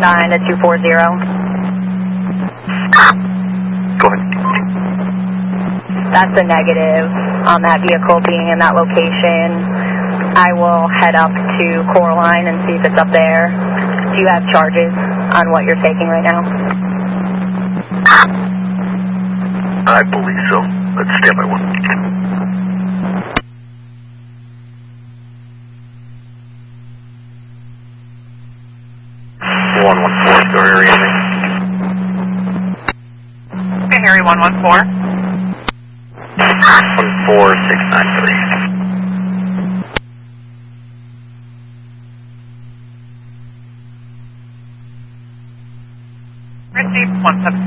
assigned at 240. Go ahead. That's a negative on that vehicle being in that location. I will head up to Coraline and see if it's up there. Do you have charges on what you're taking right now? I believe so. Let's stand by one. 114, go area. Okay, Harry 114. 14693. Received 176.